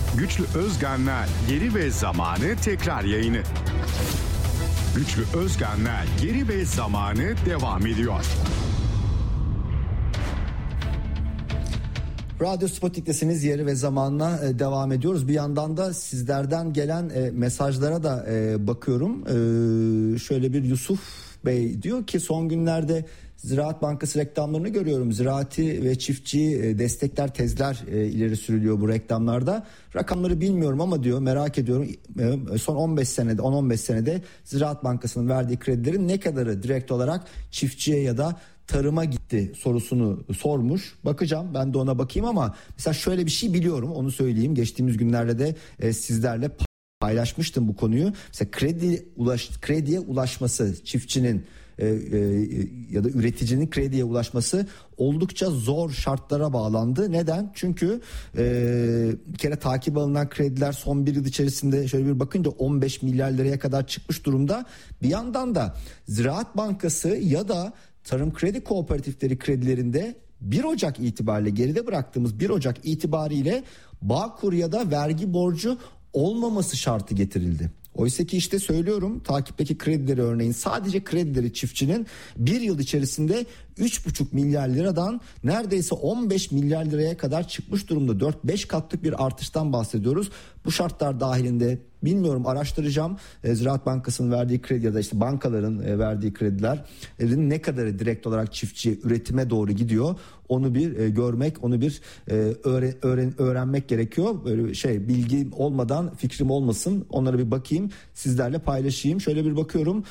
Güçlü Özgen'le Geri ve Zamanı tekrar yayını. Güçlü Özgen'le Geri ve Zamanı devam ediyor. Radyo Sputnik'tesiniz, Yeri ve Zaman'la devam ediyoruz. Bir yandan da sizlerden gelen mesajlara da bakıyorum. Şöyle bir Yusuf Bey diyor ki son günlerde Ziraat Bankası reklamlarını görüyorum. Ziraati ve çiftçiyi destekler, tezler ileri sürülüyor bu reklamlarda. Rakamları bilmiyorum ama diyor merak ediyorum. Son 15 senede, 10-15 senede Ziraat Bankası'nın verdiği kredilerin ne kadarı direkt olarak çiftçiye ya da tarıma gitti sorusunu sormuş. Bakacağım, ben de ona bakayım ama mesela şöyle bir şey biliyorum, onu söyleyeyim. Geçtiğimiz günlerde de sizlerle paylaşmıştım bu konuyu. Mesela krediye ulaşması, çiftçinin ya da üreticinin krediye ulaşması oldukça zor şartlara bağlandı. Neden? Çünkü bir kere takip alınan krediler son bir yıl içerisinde şöyle bir bakınca 15 milyar liraya kadar çıkmış durumda. Bir yandan da Ziraat Bankası ya da Tarım Kredi Kooperatifleri kredilerinde 1 Ocak itibariyle, geride bıraktığımız 1 Ocak itibariyle Bağkur ya da vergi borcu olmaması şartı getirildi. Oysa ki işte söylüyorum, takipteki kredileri, örneğin sadece kredileri çiftçinin bir yıl içerisinde 3,5 milyar liradan neredeyse 15 milyar liraya kadar çıkmış durumda. 4-5 katlık bir artıştan bahsediyoruz. Bu şartlar dahilinde bilmiyorum, araştıracağım. Ziraat Bankası'nın verdiği kredi ya da işte bankaların verdiği kredilerin ne kadarı direkt olarak çiftçiye, üretime doğru gidiyor. Onu bir görmek, onu bir öğrenmek gerekiyor. Böyle bilgi olmadan fikrim olmasın. Onlara bir bakayım, sizlerle paylaşayım. Şöyle bir bakıyorum.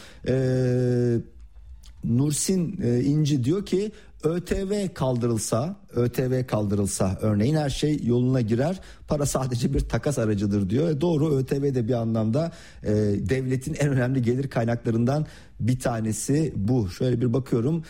Nursin İnci diyor ki ÖTV kaldırılsa örneğin her şey yoluna girer. Para sadece bir takas aracıdır diyor. Doğru, ÖTV de bir anlamda devletin en önemli gelir kaynaklarından bir tanesi bu. Şöyle bir bakıyorum.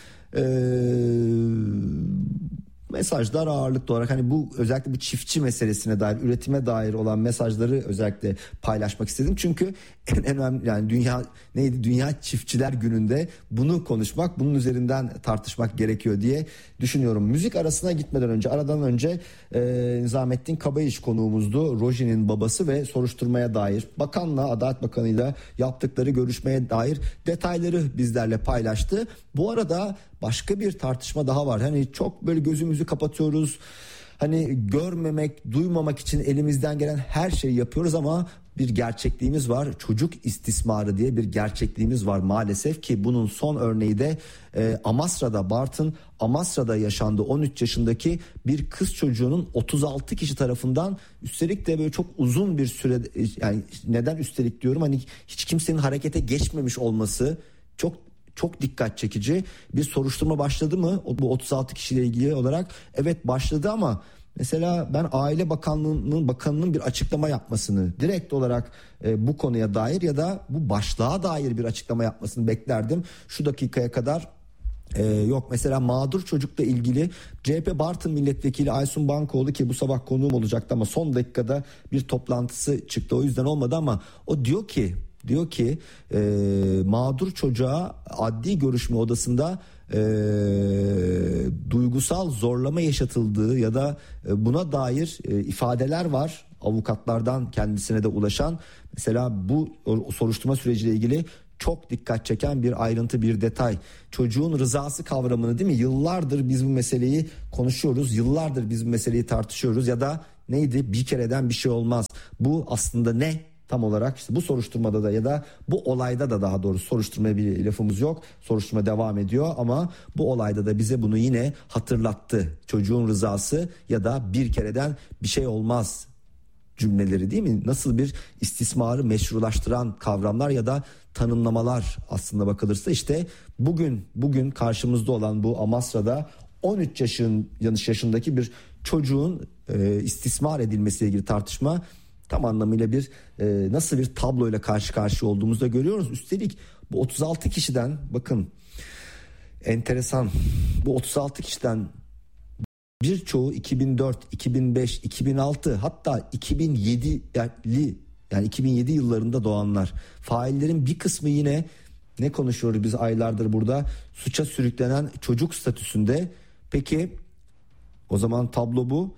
Mesajlar ağırlıklı olarak hani bu, özellikle bu çiftçi meselesine dair, üretime dair olan mesajları özellikle paylaşmak istedim. Çünkü en önemli, yani Dünya Çiftçiler Günü'nde bunu konuşmak, bunun üzerinden tartışmak gerekiyor diye düşünüyorum. Müzik arasına gitmeden önce, aradan önce Nizamettin Kabayış konuğumuzdu. Roji'nin babası ve soruşturmaya dair Adalet Bakanı'yla yaptıkları görüşmeye dair detayları bizlerle paylaştı. Bu arada başka bir tartışma daha var. Hani çok böyle gözümüzü kapatıyoruz. Hani görmemek, duymamak için elimizden gelen her şeyi yapıyoruz ama bir gerçekliğimiz var. Çocuk istismarı diye bir gerçekliğimiz var maalesef ki bunun son örneği de Amasra'da, Bartın Amasra'da yaşandı. 13 yaşındaki bir kız çocuğunun 36 kişi tarafından, üstelik de böyle çok uzun bir süre, yani neden üstelik diyorum, hani hiç kimsenin harekete geçmemiş olması çok dikkat çekici. Bir soruşturma başladı mı bu 36 kişiyle ilgili olarak? Evet, başladı ama mesela ben Aile Bakanı'nın bir açıklama yapmasını, direkt olarak bu konuya dair ya da bu başlığa dair bir açıklama yapmasını beklerdim. Şu dakikaya kadar yok. Mesela mağdur çocukla ilgili CHP Bartın Milletvekili Aysun Bankoğlu, ki bu sabah konuğum olacaktı ama son dakikada bir toplantısı çıktı, o yüzden olmadı, ama o diyor ki mağdur çocuğa adli görüşme odasında duygusal zorlama yaşatıldığı ya da buna dair ifadeler var avukatlardan kendisine de ulaşan. Mesela bu soruşturma süreciyle ilgili çok dikkat çeken bir ayrıntı, bir detay. Çocuğun rızası kavramını, değil mi? Yıllardır biz bu meseleyi konuşuyoruz. Yıllardır biz bu meseleyi tartışıyoruz. Ya da neydi? Bir kereden bir şey olmaz. Bu aslında ne? Tam olarak işte bu soruşturmada da ya da bu olayda da, daha doğrusu soruşturmaya bir lafımız yok. Soruşturma devam ediyor ama bu olayda da bize bunu yine hatırlattı. Çocuğun rızası ya da bir kereden bir şey olmaz cümleleri, değil mi? Nasıl bir istismarı meşrulaştıran kavramlar ya da tanımlamalar aslında bakılırsa. İşte bugün karşımızda olan bu Amasra'da 13 yaşındaki bir çocuğun istismar edilmesiyle ilgili tartışma tam anlamıyla bir nasıl bir tabloyla karşı karşıya olduğumuzu da görüyoruz. Üstelik bu 36 kişiden, bakın enteresan, bu 36 kişiden birçoğu 2004, 2005, 2006 hatta 2007'li, yani 2007 yıllarında doğanlar. Faillerin bir kısmı yine, ne konuşuyoruz biz aylardır burada, suça sürüklenen çocuk statüsünde. Peki o zaman tablo bu.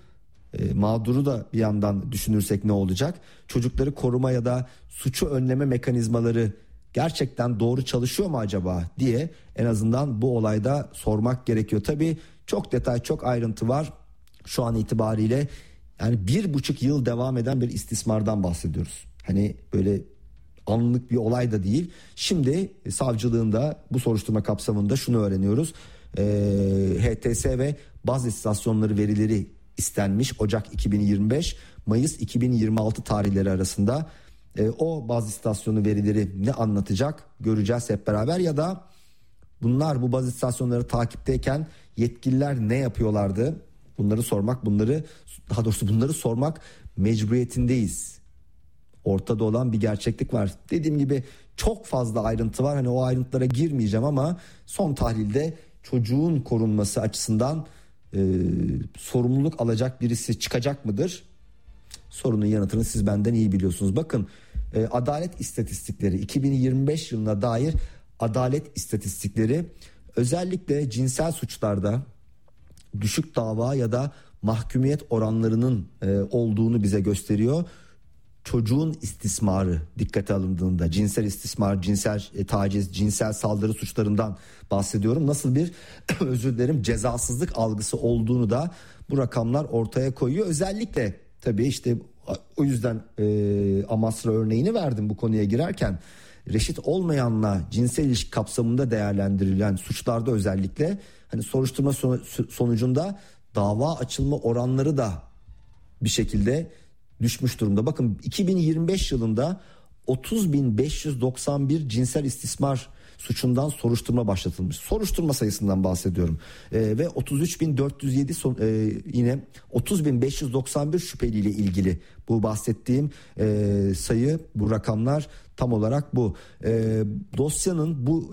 mağduru da bir yandan düşünürsek ne olacak? Çocukları koruma ya da suçu önleme mekanizmaları gerçekten doğru çalışıyor mu acaba diye en azından bu olayda sormak gerekiyor. Tabii çok detay, çok ayrıntı var. Şu an itibariyle yani 1,5 yıl devam eden bir istismardan bahsediyoruz. Hani böyle anlık bir olay da değil. Şimdi savcılığında bu soruşturma kapsamında şunu öğreniyoruz. HTS ve baz istasyonları verileri istenmiş Ocak 2025 Mayıs 2026 tarihleri arasında. O baz istasyonu verileri ne anlatacak göreceğiz hep beraber, ya da bunlar bu baz istasyonları takipteyken yetkililer ne yapıyorlardı? Bunları sormak mecburiyetindeyiz. Ortada olan bir gerçeklik var. Dediğim gibi çok fazla ayrıntı var. Hani o ayrıntılara girmeyeceğim ama son tahlilde çocuğun korunması açısından sorumluluk alacak birisi çıkacak mıdır? Sorunun yanıtını siz benden iyi biliyorsunuz. Bakın adalet istatistikleri 2025 yılına dair adalet istatistikleri özellikle cinsel suçlarda düşük dava ya da mahkumiyet oranlarının olduğunu bize gösteriyor. Çocuğun istismarı dikkate alındığında, cinsel istismar, cinsel taciz, cinsel saldırı suçlarından bahsediyorum. Nasıl bir cezasızlık algısı olduğunu da bu rakamlar ortaya koyuyor. Özellikle tabii işte o yüzden Amasra örneğini verdim bu konuya girerken. Reşit olmayanla cinsel ilişki kapsamında değerlendirilen suçlarda özellikle hani soruşturma sonucunda dava açılma oranları da bir şekilde düşmüş durumda. Bakın 2025 yılında 30.591 cinsel istismar suçundan soruşturma başlatılmış. Soruşturma sayısından bahsediyorum. Ve 33.407 yine 30.591 şüpheliyle ilgili bu bahsettiğim sayı, bu rakamlar tam olarak bu. Dosyanın bu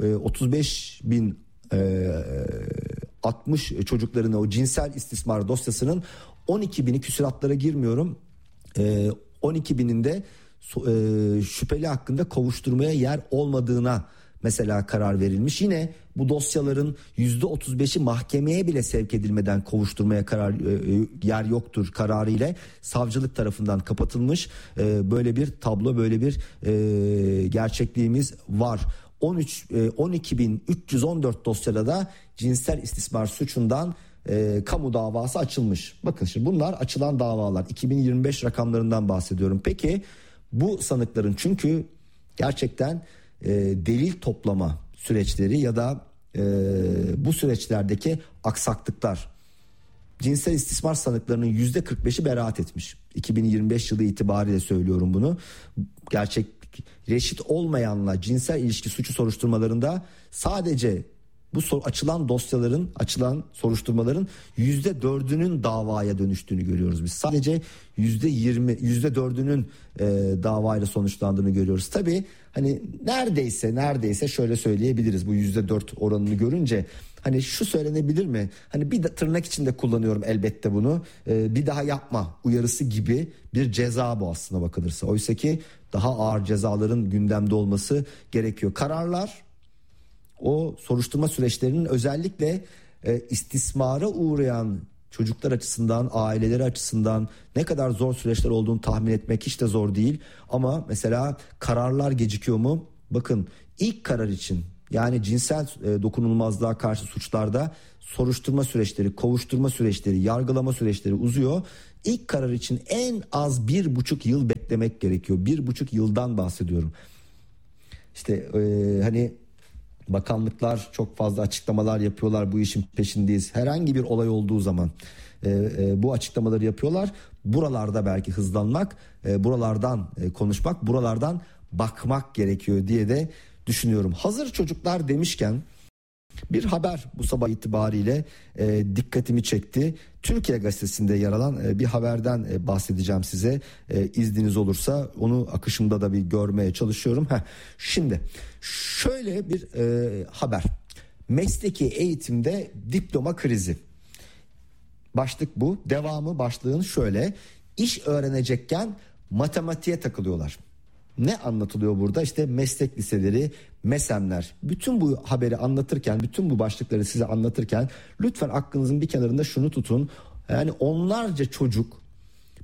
35.060 çocukların o cinsel istismar dosyasının 12.000'i küsuratlara girmiyorum. 12.000'inde şüpheli hakkında kovuşturmaya yer olmadığına mesela karar verilmiş. Yine bu dosyaların %35'i mahkemeye bile sevk edilmeden kovuşturmaya yer yoktur kararı ile savcılık tarafından kapatılmış. Böyle bir tablo, böyle bir gerçekliğimiz var. 12.314 dosyada da cinsel istismar suçundan kamu davası açılmış. Bakın şimdi bunlar açılan davalar, 2025 rakamlarından bahsediyorum. Peki bu sanıkların, çünkü gerçekten delil toplama süreçleri ya da bu süreçlerdeki aksaklıklar, cinsel istismar sanıklarının %45'i beraat etmiş. 2025 yılı itibariyle söylüyorum bunu. Reşit olmayanla cinsel ilişki suçu soruşturmalarında sadece bu açılan dosyaların, açılan soruşturmaların %4'ünün davaya dönüştüğünü görüyoruz biz. Sadece %4'ünün davayla sonuçlandığını görüyoruz. Tabii hani neredeyse şöyle söyleyebiliriz bu %4 oranını görünce. Hani şu söylenebilir mi? Hani bir de tırnak içinde kullanıyorum elbette bunu. Bir daha yapma uyarısı gibi bir ceza bu aslına bakılırsa. Oysa ki daha ağır cezaların gündemde olması gerekiyor. Kararlar, o soruşturma süreçlerinin özellikle istismara uğrayan çocuklar açısından, aileleri açısından ne kadar zor süreçler olduğunu tahmin etmek hiç de zor değil. Ama mesela kararlar gecikiyor mu? Bakın ilk karar için, yani cinsel dokunulmazlığa karşı suçlarda soruşturma süreçleri, kovuşturma süreçleri, yargılama süreçleri uzuyor. İlk karar için en az 1,5 yıl beklemek gerekiyor. 1,5 yıldan bahsediyorum. İşte hani bakanlıklar çok fazla açıklamalar yapıyorlar, bu işin peşindeyiz. Herhangi bir olay olduğu zaman bu açıklamaları yapıyorlar. Buralarda belki hızlanmak, buralardan konuşmak, buralardan bakmak gerekiyor diye de düşünüyorum. Hazır çocuklar demişken bir haber bu sabah itibariyle dikkatimi çekti. Türkiye Gazetesi'nde yer alan bir haberden bahsedeceğim size. İzniniz olursa onu akışımda da bir görmeye çalışıyorum. Şimdi şöyle bir haber. Mesleki eğitimde diploma krizi. Başlık bu. Devamı başlığın şöyle: İş öğrenecekken matematiğe takılıyorlar. Ne anlatılıyor burada? İşte meslek liseleri, MESEM'ler. Bütün bu haberi anlatırken, bütün bu başlıkları size anlatırken lütfen aklınızın bir kenarında şunu tutun. Yani onlarca çocuk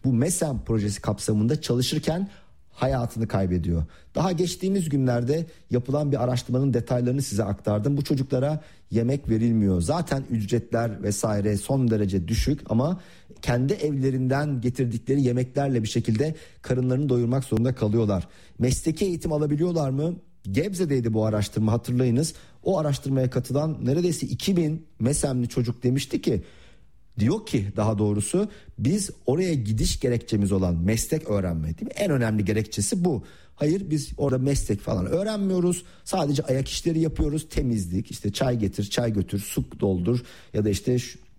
bu MESEM projesi kapsamında çalışırken hayatını kaybediyor. Daha geçtiğimiz günlerde yapılan bir araştırmanın detaylarını size aktardım. Bu çocuklara yemek verilmiyor. Zaten ücretler vesaire son derece düşük ama kendi evlerinden getirdikleri yemeklerle bir şekilde karınlarını doyurmak zorunda kalıyorlar. Mesleki eğitim alabiliyorlar mı? Gebze'deydi bu araştırma, hatırlayınız. O araştırmaya katılan neredeyse 2000 MESEM'li çocuk demişti ki, diyor ki daha doğrusu, biz oraya gidiş gerekçemiz olan meslek öğrenme, değil mi? En önemli gerekçesi bu. Hayır, biz orada meslek falan öğrenmiyoruz. Sadece ayak işleri yapıyoruz. Temizlik, işte çay getir, çay götür, su doldur ya da işte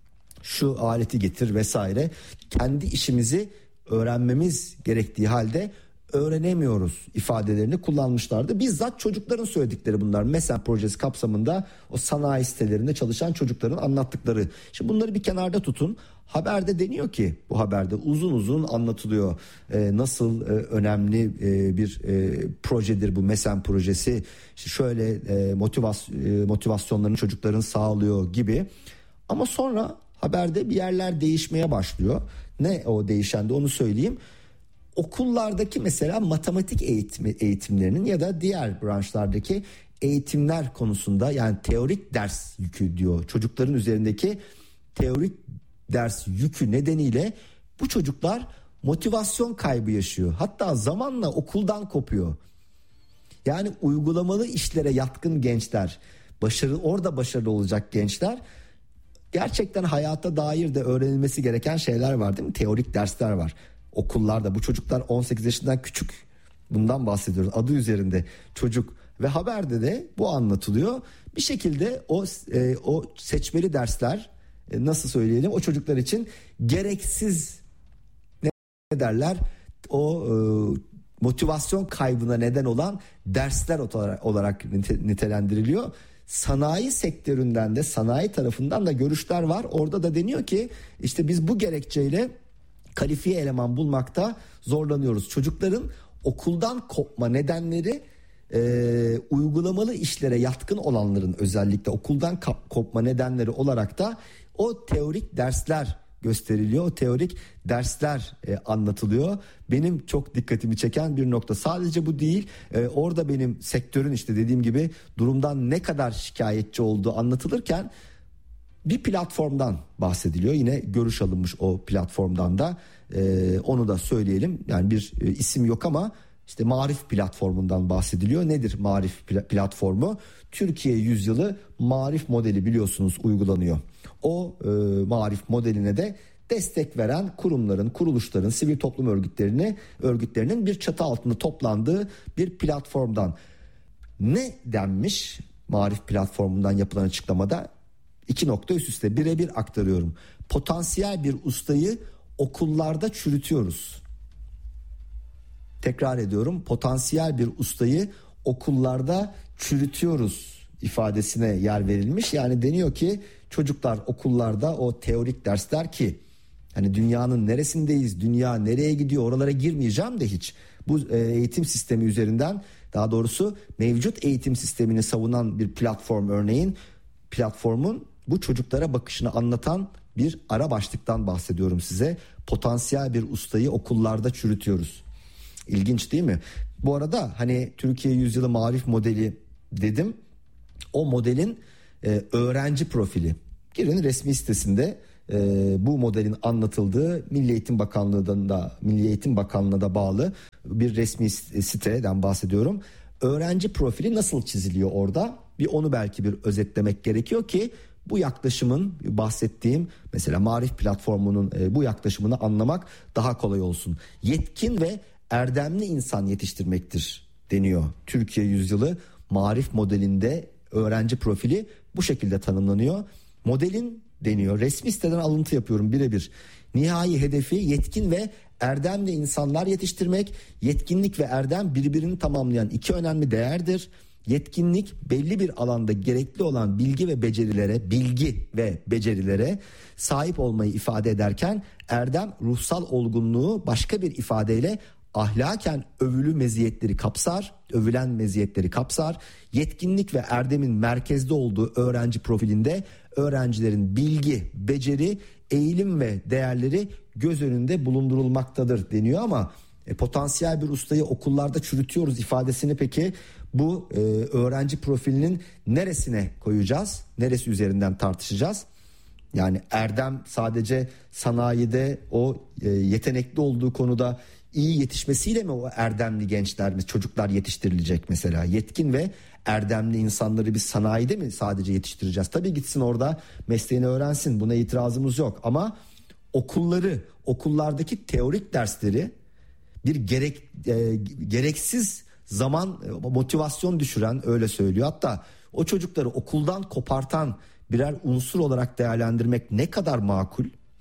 şu aleti getir vesaire. Kendi işimizi öğrenmemiz gerektiği halde öğrenemiyoruz ifadelerini kullanmışlardı. Bizzat çocukların söyledikleri bunlar. MESEM projesi kapsamında o sanayi sitelerinde çalışan çocukların anlattıkları. Şimdi bunları bir kenarda tutun. Haberde deniyor ki, bu haberde uzun uzun anlatılıyor nasıl önemli bir projedir bu MESEM projesi. İşte şöyle motivasyonlarını çocukların sağlıyor gibi. Ama sonra haberde bir yerler değişmeye başlıyor. Ne o değişen de onu söyleyeyim. Okullardaki mesela matematik eğitimlerinin ya da diğer branşlardaki eğitimler konusunda, yani teorik ders yükü diyor, çocukların üzerindeki teorik ders yükü nedeniyle bu çocuklar motivasyon kaybı yaşıyor. Hatta zamanla okuldan kopuyor. Yani uygulamalı işlere yatkın gençler, orada başarılı olacak gençler, gerçekten hayata dair de öğrenilmesi gereken şeyler var, değil mi? Teorik dersler var. Okullarda bu çocuklar 18 yaşından küçük, bundan bahsediyoruz, adı üzerinde çocuk, ve haberde de bu anlatılıyor. Bir şekilde o seçmeli dersler, nasıl söyleyelim, o çocuklar için gereksiz, ne derler, o motivasyon kaybına neden olan dersler olarak nitelendiriliyor. Sanayi sektöründen de, sanayi tarafından da görüşler var. Orada da deniyor ki işte biz bu gerekçeyle kalifiye eleman bulmakta zorlanıyoruz. Çocukların okuldan kopma nedenleri uygulamalı işlere yatkın olanların özellikle okuldan kopma nedenleri olarak da o teorik dersler gösteriliyor. O teorik dersler anlatılıyor. Benim çok dikkatimi çeken bir nokta sadece bu değil. Orada benim sektörün işte dediğim gibi durumdan ne kadar şikayetçi olduğu anlatılırken bir platformdan bahsediliyor. Yine görüş alınmış o platformdan da, onu da söyleyelim. Yani bir isim yok ama işte Maarif platformundan bahsediliyor. Nedir Maarif platformu? Türkiye Yüzyılı Maarif modeli biliyorsunuz uygulanıyor. O Maarif modeline de destek veren kurumların, kuruluşların, sivil toplum örgütlerinin bir çatı altında toplandığı bir platformdan. Ne denmiş Maarif platformundan yapılan açıklamada? 2 nokta üst üste birebir aktarıyorum. Potansiyel bir ustayı okullarda çürütüyoruz. Tekrar ediyorum, potansiyel bir ustayı okullarda çürütüyoruz ifadesine yer verilmiş. Yani deniyor ki çocuklar okullarda o teorik dersler, ki hani dünyanın neresindeyiz, dünya nereye gidiyor, oralara girmeyeceğim de hiç. Bu eğitim sistemi üzerinden, daha doğrusu mevcut eğitim sistemini savunan bir platform, örneğin platformun bu çocuklara bakışını anlatan bir ara başlıktan bahsediyorum size. Potansiyel bir ustayı okullarda çürütüyoruz. İlginç değil mi? Bu arada hani Türkiye Yüzyılı Maarif modeli dedim. O modelin öğrenci profili. Girin resmi sitesinde bu modelin anlatıldığı, Milli Eğitim Bakanlığı'na da bağlı bir resmi siteden bahsediyorum. Öğrenci profili nasıl çiziliyor orada? Bir onu belki bir özetlemek gerekiyor ki bu yaklaşımın, bahsettiğim mesela Maarif platformunun bu yaklaşımını anlamak daha kolay olsun. Yetkin ve erdemli insan yetiştirmektir deniyor. Türkiye Yüzyılı Maarif modelinde öğrenci profili bu şekilde tanımlanıyor. Modelin deniyor, resmi siteden alıntı yapıyorum birebir. Nihai hedefi yetkin ve erdemli insanlar yetiştirmek. Yetkinlik ve erdem birbirini tamamlayan iki önemli değerdir. Yetkinlik belli bir alanda gerekli olan bilgi ve becerilere sahip olmayı ifade ederken erdem ruhsal olgunluğu başka bir ifadeyle ahlaken övülen meziyetleri kapsar. Yetkinlik ve erdemin merkezde olduğu öğrenci profilinde öğrencilerin bilgi, beceri, eğilim ve değerleri göz önünde bulundurulmaktadır deniyor ama potansiyel bir ustayı okullarda çürütüyoruz ifadesini peki bu öğrenci profilinin neresine koyacağız? Neresi üzerinden tartışacağız? Yani erdem sadece sanayide o yetenekli olduğu konuda iyi yetişmesiyle mi o erdemli gençler, çocuklar yetiştirilecek mesela? Yetkin ve erdemli insanları biz sanayide mi sadece yetiştireceğiz? Tabii gitsin orada mesleğini öğrensin, buna itirazımız yok ama okullardaki teorik dersleri bir gereksiz zaman motivasyon düşüren, öyle söylüyor. Hatta o çocukları okuldan kopartan birer unsur olarak değerlendirmek ne kadar makul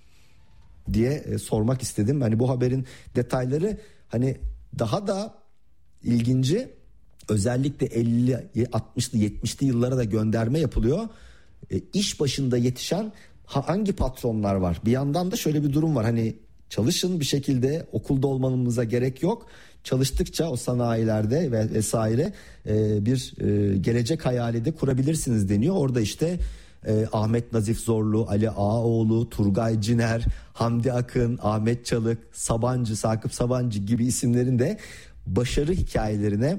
diye sormak istedim. Hani bu haberin detayları hani daha da ilginci, özellikle 50, 60'lı 70'li yıllara da gönderme yapılıyor. İş başında yetişen hangi patronlar var? Bir yandan da şöyle bir durum var. Hani çalışın bir şekilde, okulda olmanıza gerek yok. Çalıştıkça o sanayilerde ve vesaire bir gelecek hayali de kurabilirsiniz deniyor. Orada işte Ahmet Nazif Zorlu, Ali Ağaoğlu, Turgay Ciner, Hamdi Akın, Ahmet Çalık, Sabancı, Sakıp Sabancı gibi isimlerin de başarı hikayelerine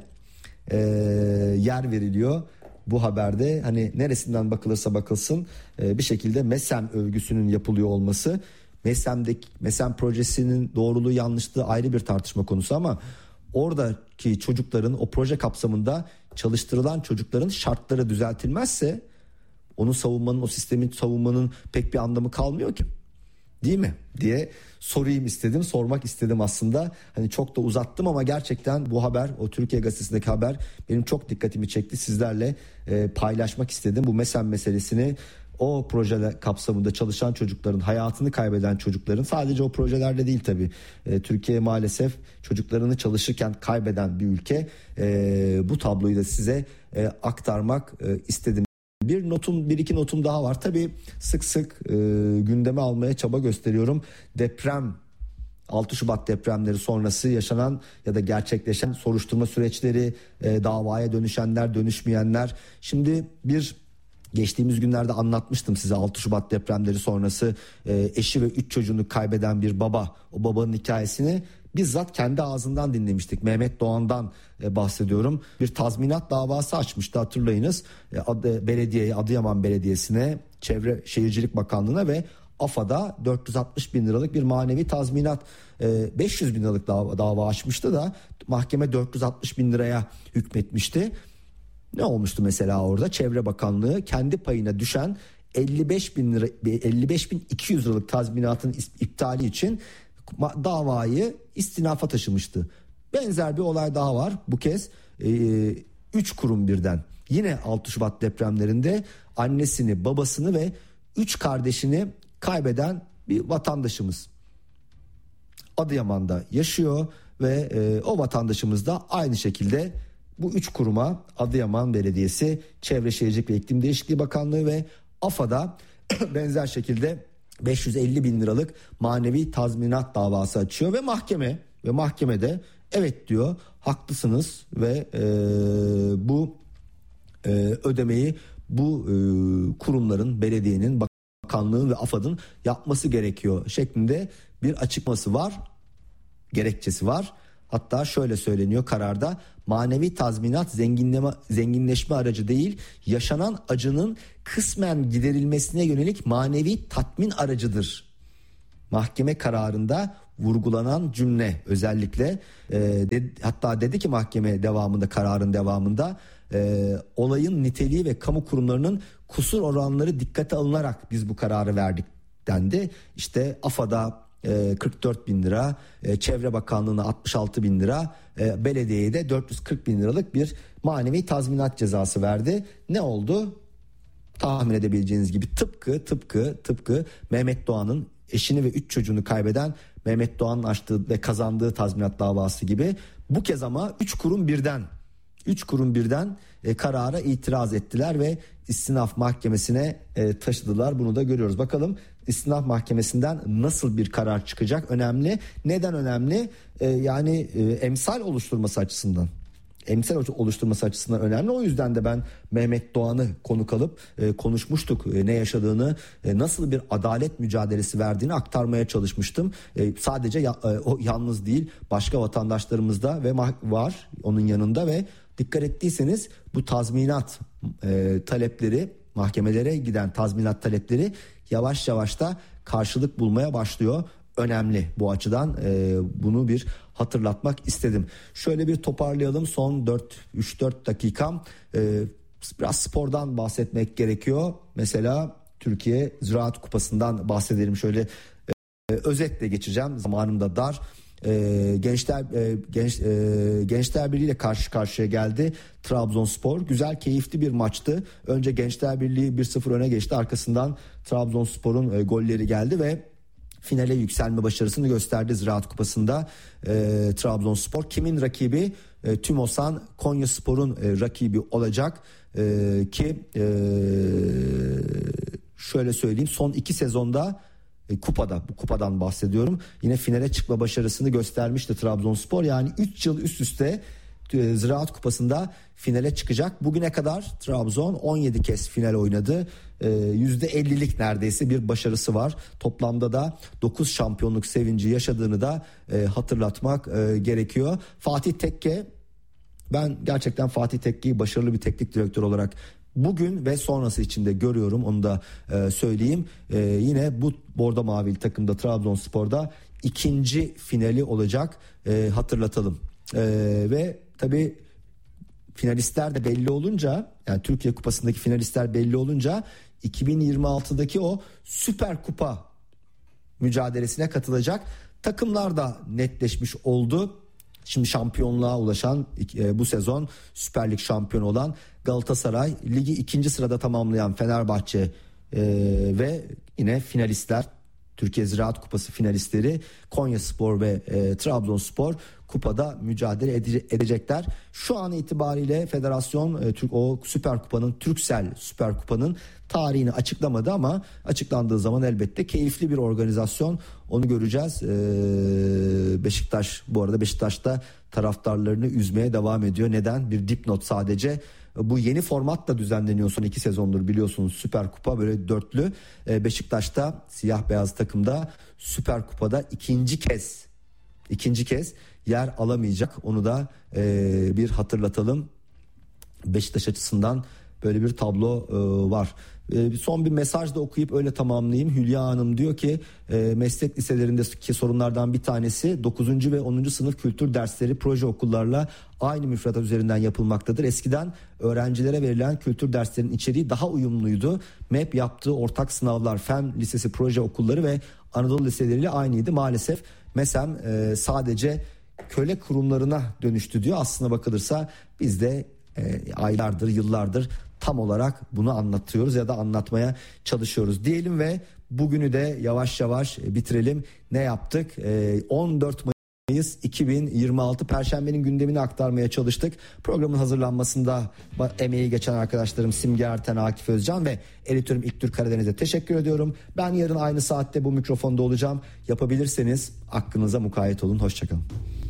yer veriliyor. Bu haberde hani neresinden bakılırsa bakılsın bir şekilde MESEM övgüsünün yapılıyor olması, MESEM projesinin doğruluğu yanlışlığı ayrı bir tartışma konusu ama oradaki çocukların, o proje kapsamında çalıştırılan çocukların şartları düzeltilmezse onu savunmanın, o sistemin savunmanın pek bir anlamı kalmıyor ki. Değil mi? Diye sormak istedim aslında. Hani çok da uzattım ama gerçekten bu haber, o Türkiye Gazetesi'ndeki haber benim çok dikkatimi çekti. Sizlerle paylaşmak istedim. Bu MESEM meselesini, o projeler kapsamında çalışan çocukların, hayatını kaybeden çocukların, sadece o projelerde değil tabii. Türkiye maalesef çocuklarını çalışırken kaybeden bir ülke. Bu tabloyu da size aktarmak istedim. Bir iki notum daha var. Tabii sık sık gündeme almaya çaba gösteriyorum. 6 Şubat depremleri sonrası yaşanan ya da gerçekleşen soruşturma süreçleri, davaya dönüşenler, dönüşmeyenler. Şimdi geçtiğimiz günlerde anlatmıştım size 6 Şubat depremleri sonrası eşi ve 3 çocuğunu kaybeden bir baba. O babanın hikayesini bizzat kendi ağzından dinlemiştik. Mehmet Doğan'dan bahsediyorum. Bir tazminat davası açmıştı, hatırlayınız. Adıyaman Belediyesi'ne, Çevre Şehircilik Bakanlığı'na ve AFAD'a 460 bin liralık bir manevi tazminat, 500 bin liralık dava açmıştı da mahkeme 460 bin liraya hükmetmişti. Ne olmuştu mesela orada? Çevre Bakanlığı kendi payına düşen 55.200 liralık tazminatın iptali için davayı istinafa taşımıştı. Benzer bir olay daha var. Bu kez 3 kurum birden. Yine 6 Şubat depremlerinde annesini, babasını ve 3 kardeşini kaybeden bir vatandaşımız Adıyaman'da yaşıyor ve o vatandaşımız da aynı şekilde bu 3 kuruma, Adıyaman Belediyesi, Çevre Şehircilik ve İklim Değişikliği Bakanlığı ve AFAD'a benzer şekilde 550 bin liralık manevi tazminat davası açıyor ve mahkemede evet diyor, haklısınız ve bu ödemeyi bu kurumların, belediyenin, bakanlığın ve AFAD'ın yapması gerekiyor şeklinde bir açıklaması var, gerekçesi var. Hatta şöyle söyleniyor kararda: manevi tazminat zenginleşme aracı değil, yaşanan acının kısmen giderilmesine yönelik manevi tatmin aracıdır. Mahkeme kararında vurgulanan cümle özellikle hatta dedi ki mahkeme kararın devamında olayın niteliği ve kamu kurumlarının kusur oranları dikkate alınarak biz bu kararı verdik dendi. İşte AFAD'a 44 bin lira, Çevre Bakanlığı'na 66 bin lira, belediyeye de 440 bin liralık bir manevi tazminat cezası verdi. Ne oldu? Tahmin edebileceğiniz gibi tıpkı Mehmet Doğan'ın, eşini ve 3 çocuğunu kaybeden Mehmet Doğan'ın açtığı ve kazandığı tazminat davası gibi bu kez ama 3 kurum birden karara itiraz ettiler ve istinaf mahkemesine taşıdılar. Bunu da görüyoruz. Bakalım istinaf mahkemesinden nasıl bir karar çıkacak? Önemli. Neden önemli? Yani emsal oluşturması açısından. emsal oluşturması açısından önemli. O yüzden de ben Mehmet Doğan'ı konuk alıp konuşmuştuk. Ne yaşadığını, nasıl bir adalet mücadelesi verdiğini aktarmaya çalışmıştım. Sadece o yalnız değil, başka vatandaşlarımız da ve var onun yanında ve dikkat ettiyseniz bu tazminat talepleri, mahkemelere giden tazminat talepleri yavaş yavaş da karşılık bulmaya başlıyor. Önemli bu açıdan, bunu bir hatırlatmak istedim. Şöyle bir toparlayalım, son 3-4 dakikam. Biraz spordan bahsetmek gerekiyor. Mesela Türkiye Ziraat Kupası'ndan bahsedelim. Şöyle özetle geçeceğim, zamanım da dar. Gençler Birliği ile karşı karşıya geldi Trabzonspor. Güzel, keyifli bir maçtı. Önce Gençler Birliği 1-0 öne geçti. Arkasından Trabzonspor'un golleri geldi ve finale yükselme başarısını gösterdi Ziraat Kupası'nda Trabzonspor. Kimin rakibi? Tümosan Konyaspor'un rakibi olacak ki şöyle söyleyeyim, son 2 sezonda bu kupadan bahsediyorum, yine finale çıkma başarısını göstermişti Trabzonspor. Yani 3 yıl üst üste Ziraat Kupası'nda finale çıkacak. Bugüne kadar Trabzon 17 kez final oynadı. %50'lik neredeyse bir başarısı var. Toplamda da 9 şampiyonluk sevinci yaşadığını da hatırlatmak gerekiyor. Fatih Tekke, ben gerçekten Fatih Tekke'yi başarılı bir teknik direktör olarak bugün ve sonrası içinde görüyorum, onu da söyleyeyim. Yine bu bordo mavili takımda Trabzonspor'da 2. finali olacak, hatırlatalım. Ve tabii finalistler de belli olunca, yani Türkiye Kupası'ndaki finalistler belli olunca 2026'daki o Süper Kupa mücadelesine katılacak takımlar da netleşmiş oldu. Şimdi şampiyonluğa ulaşan, bu sezon Süper Lig şampiyonu olan Galatasaray, ligi 2. sırada tamamlayan Fenerbahçe ve yine finalistler, Türkiye Ziraat Kupası finalistleri Konyaspor ve Trabzonspor kupada mücadele edecekler. Şu an itibariyle federasyon o Süper Kupa'nın, Turkcell Süper Kupa'nın tarihini açıklamadı ama açıklandığı zaman elbette keyifli bir organizasyon, onu göreceğiz. Beşiktaş, bu arada Beşiktaş'ta taraftarlarını üzmeye devam ediyor. Neden? Bir dipnot sadece. Bu yeni formatla düzenleniyor son 2 sezondur biliyorsunuz, Süper Kupa böyle dörtlü. Beşiktaş'ta siyah beyaz takımda Süper Kupa'da ikinci kez yer alamayacak. Onu da bir hatırlatalım. Beşiktaş açısından böyle bir tablo var. Son bir mesaj da okuyup öyle tamamlayayım. Hülya Hanım diyor ki meslek liselerindeki sorunlardan bir tanesi 9. ve 10. sınıf kültür dersleri proje okullarla aynı müfredat üzerinden yapılmaktadır. Eskiden öğrencilere verilen kültür derslerinin içeriği daha uyumluydu. MEP yaptığı ortak sınavlar Fen Lisesi proje okulları ve Anadolu liseleriyle aynıydı. Maalesef MESEM sadece köle kurumlarına dönüştü diyor. Aslına bakılırsa biz de aylardır, yıllardır tam olarak bunu anlatıyoruz ya da anlatmaya çalışıyoruz diyelim ve bugünü de yavaş yavaş bitirelim. Ne yaptık? 14 Mayıs 2026 Perşembenin gündemini aktarmaya çalıştık. Programın hazırlanmasında emeği geçen arkadaşlarım Simge Erten, Akif Özcan ve editörüm İlktürk Karadeniz'e teşekkür ediyorum. Ben yarın aynı saatte bu mikrofonda olacağım. Yapabilirseniz aklınıza mukayyet olun. Hoşçakalın.